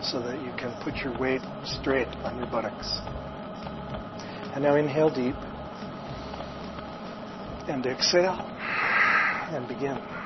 so that you can put your weight straight on your buttocks. And now inhale deep and exhale and begin.